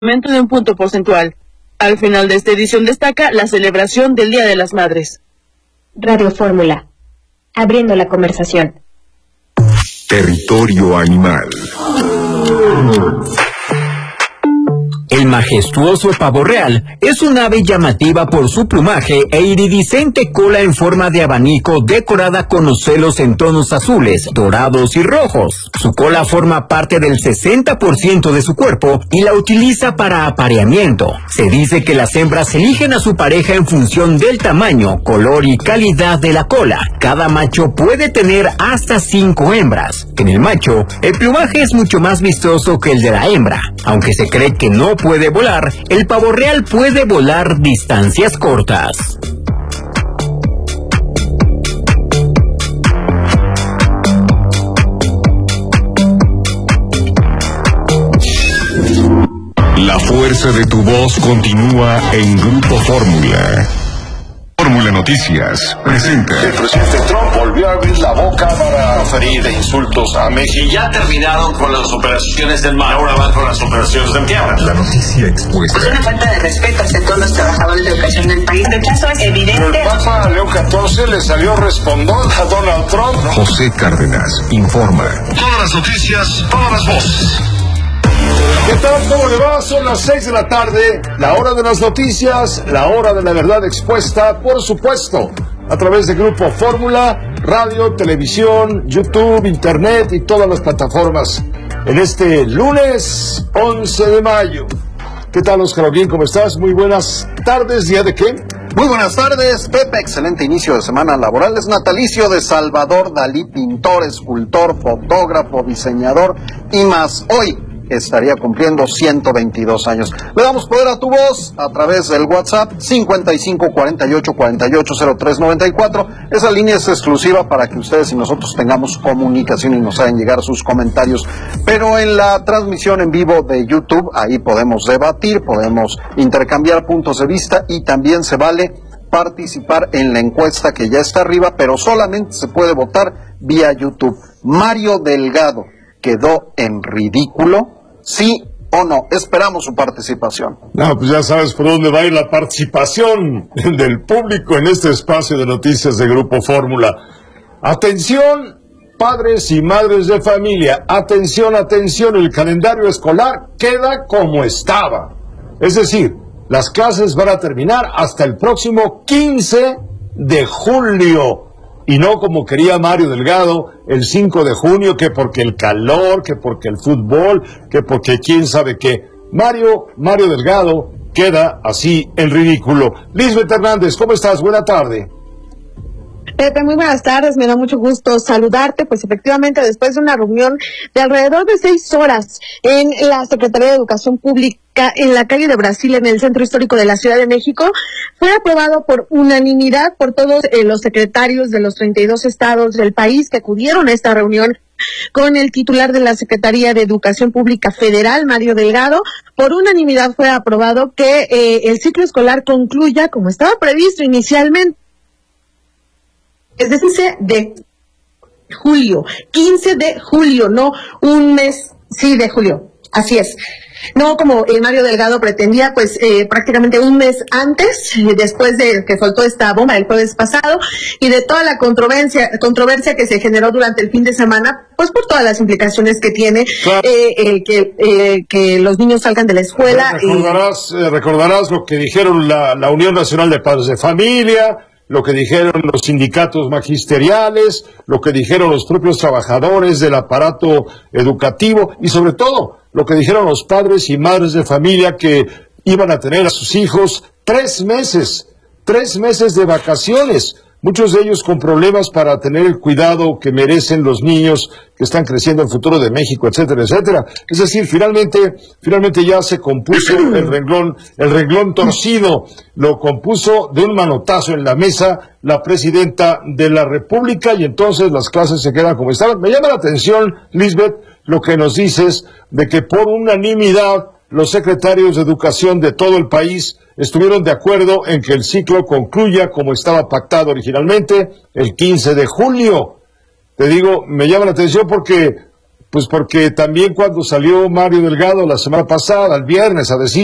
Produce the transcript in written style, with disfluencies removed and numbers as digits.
aumento de un punto porcentual. Al final de esta edición destaca la celebración del Día de las Madres. Radio Fórmula, abriendo la conversación. Territorio animal. El majestuoso pavo real es un ave llamativa por su plumaje e iridiscente cola en forma de abanico decorada con ocelos en tonos azules, dorados y rojos. Su cola forma parte del 60% de su cuerpo y la utiliza para apareamiento. Se dice que las hembras eligen a su pareja en función del tamaño, color y calidad de la cola. Cada macho puede tener hasta 5 hembras. En el macho, el plumaje es mucho más vistoso que el de la hembra. Aunque se cree que no puede volar, el pavo real puede volar distancias cortas. La fuerza de tu voz continúa en Grupo Fórmula. Fórmula Noticias presenta. El presidente Trump volvió a abrir la boca para proferir insultos a México. Y ya terminaron con las operaciones del mar, ahora van con las operaciones de tierra. La noticia expuesta. Es una falta de respeto hacia todos los trabajadores de educación del país. El rechazo es evidente. El Papa Leo XIV le salió respondón a Donald Trump. José Cárdenas informa. Todas las noticias, todas las voces. ¿Qué tal? ¿Cómo le va? Son las 6 de la tarde, la hora de las noticias, la hora de la verdad expuesta, por supuesto, a través de Grupo Fórmula, radio, televisión, YouTube, internet y todas las plataformas. En este lunes 11 de mayo. ¿Qué tal, Oscar Oguín? ¿Cómo estás? Muy buenas tardes. ¿Día de qué? Muy buenas tardes, Pepe. Excelente inicio de semana laboral. Es natalicio de Salvador Dalí, pintor, escultor, fotógrafo, diseñador y más. Hoy estaría cumpliendo 122 años. Le damos poder a tu voz a través del WhatsApp 55 48 48 03 94. Esa línea es exclusiva para que ustedes y nosotros tengamos comunicación y nos hagan llegar sus comentarios. Pero en la transmisión en vivo de YouTube, ahí podemos debatir, podemos intercambiar puntos de vista y también se vale participar en la encuesta que ya está arriba, pero solamente se puede votar vía YouTube. Mario Delgado quedó en ridículo. ¿Sí o no? Esperamos su participación. No, pues ya sabes por dónde va a ir la participación del público en este espacio de noticias de Grupo Fórmula. Atención, padres y madres de familia. Atención, atención, el calendario escolar queda como estaba. Es decir, las clases van a terminar hasta el próximo 15 de julio. Y no como quería Mario Delgado, el 5 de junio, que porque el calor, que porque el fútbol, que porque quién sabe qué. Mario Delgado queda así en ridículo. Lisbeth Hernández, ¿cómo estás? Buena tarde. Pepe, muy buenas tardes, me da mucho gusto saludarte. Pues efectivamente, después de una reunión de alrededor de 6 horas en la Secretaría de Educación Pública en la calle de Brasil, en el Centro Histórico de la Ciudad de México, fue aprobado por unanimidad por todos los secretarios de los 32 estados del país que acudieron a esta reunión con el titular de la Secretaría de Educación Pública Federal, Mario Delgado. Por unanimidad fue aprobado que el ciclo escolar concluya como estaba previsto inicialmente. Es decir, de julio, 15 de julio, no un mes, sí, de julio, así es. No como Mario Delgado pretendía, pues prácticamente un mes antes, después de que soltó esta bomba el jueves pasado, y de toda la controversia que se generó durante el fin de semana, pues por todas las implicaciones que tiene, claro. Que los niños salgan de la escuela. Recordarás lo que dijeron la Unión Nacional de Padres de Familia, lo que dijeron los sindicatos magisteriales, lo que dijeron los propios trabajadores del aparato educativo y sobre todo lo que dijeron los padres y madres de familia que iban a tener a sus hijos 3 meses de vacaciones, muchos de ellos con problemas para tener el cuidado que merecen los niños que están creciendo en el futuro de México, etcétera, etcétera. Es decir, finalmente ya se compuso el renglón torcido, lo compuso de un manotazo en la mesa la presidenta de la República y entonces las clases se quedan como estaban. Me llama la atención, Lisbeth, lo que nos dices de que por unanimidad los secretarios de educación de todo el país estuvieron de acuerdo en que el ciclo concluya como estaba pactado originalmente el 15 de julio. Te digo, me llama la atención porque Pues porque también cuando salió Mario Delgado la semana pasada, el viernes, a decir